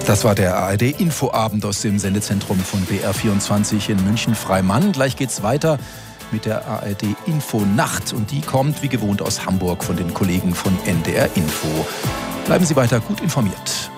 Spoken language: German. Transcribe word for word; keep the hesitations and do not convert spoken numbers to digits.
Das war der A R D-Infoabend aus dem Sendezentrum von B R vierundzwanzig in München-Freimann. Gleich geht's weiter mit der A R D-Info-Nacht. Und die kommt wie gewohnt aus Hamburg von den Kollegen von N D R Info. Bleiben Sie weiter gut informiert.